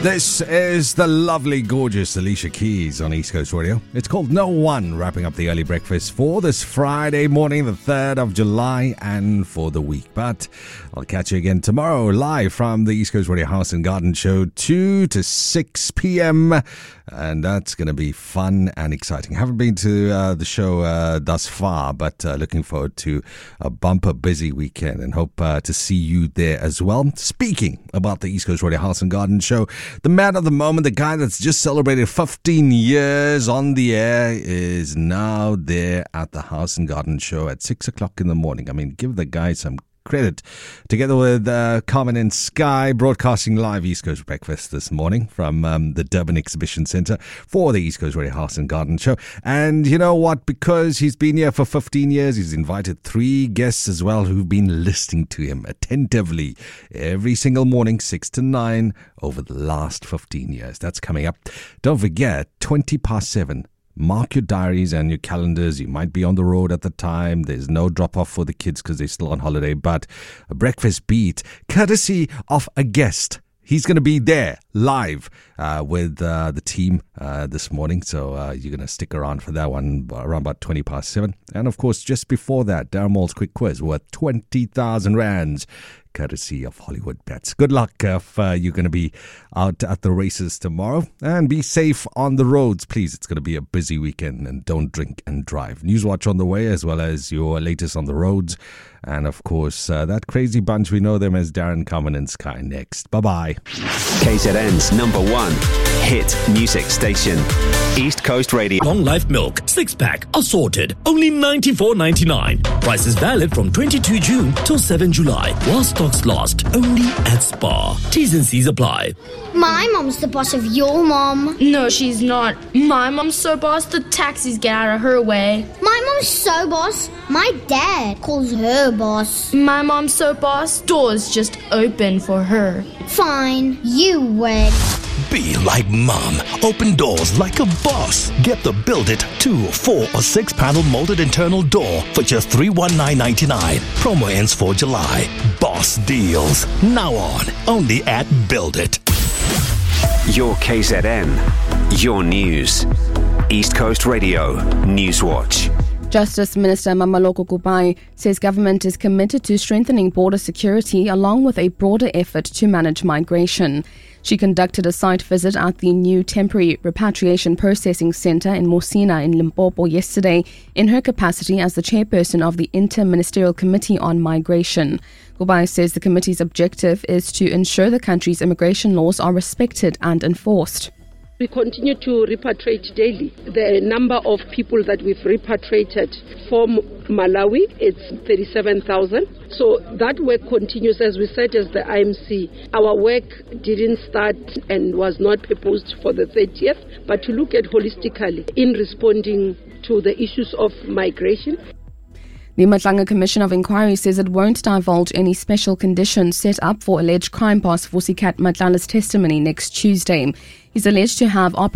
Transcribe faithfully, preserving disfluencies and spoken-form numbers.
This is the lovely, gorgeous Alicia Keys on East Coast Radio. It's called No One, wrapping up the early breakfast for this Friday morning, the third of July, and for the week. But I'll catch you again tomorrow, live from the East Coast Radio House and Garden Show, two to six p.m. And that's going to be fun and exciting. Haven't been to uh, the show uh, thus far, but uh, looking forward to a bumper busy weekend and hope uh, to see you there as well. Speaking about the East Coast Radio House and Garden Show, the man of the moment, the guy that's just celebrated fifteen years on the air, is now there at the House and Garden Show at six o'clock in the morning. I mean, give the guy some credit. Together with uh, Carmen and Sky, broadcasting live East Coast Breakfast this morning from um, the Durban Exhibition Centre for the East Coast Radio House and Garden Show. And you know what? Because he's been here for fifteen years, he's invited three guests as well who've been listening to him attentively every single morning, six to nine, over the last fifteen years. That's coming up. Don't forget, twenty past seven. Mark your diaries and your calendars. You might be on the road at the time. There's no drop-off for the kids because they're still on holiday. But a breakfast beat, courtesy of a guest. He's going to be there live uh, with uh, the team uh, this morning. So uh, you're going to stick around for that one around about twenty past seven. And of course, just before that, Darren Moore's quick quiz worth twenty thousand rands. Courtesy of Hollywood Bets. Good luck if uh, you're going to be out at the races tomorrow. And be safe on the roads, please. It's going to be a busy weekend, and don't drink and drive. Newswatch on the way, as well as your latest on the roads. And of course, uh, that crazy bunch, we know them as Darren, Carmen and Sky next. Bye-bye. K Z N's number one hit music station, East Coast Radio. Long Life Milk, six-pack, assorted, only ninety-four ninety-nine. Price is valid from twenty-second of June till seventh of July. While stocks last, only at Spar. T's and C's apply. My mom's the boss of your mom. No, she's not. My mom's so boss, the taxis get out of her way. My mom's so boss, my dad calls her boss. My mom's so boss, doors just open for her. Fine, you win. Be like mom. Open doors like a boss. Get the Build It two, four or six panel molded internal door for just three hundred nineteen ninety-nine. Promo ends for July. Boss deals. Now on. Only at Build It. Your K Z N. Your news. East Coast Radio. Newswatch. Justice Minister Mamaloko Kupai says government is committed to strengthening border security along with a broader effort to manage migration. She conducted a site visit at the new temporary repatriation processing centre in Mosina in Limpopo yesterday in her capacity as the chairperson of the Inter-Ministerial Committee on Migration. Kupai says the committee's objective is to ensure the country's immigration laws are respected and enforced. We continue to repatriate daily. The number of people that we've repatriated from Malawi, it's thirty-seven thousand. So that work continues. As we said, as the I M C, our work didn't start and was not proposed for the thirtieth, but to look at holistically in responding to the issues of migration. The Matlanga Commission of Inquiry says it won't divulge any special conditions set up for alleged crime boss Vusikat Matlanga's testimony next Tuesday. He's alleged to have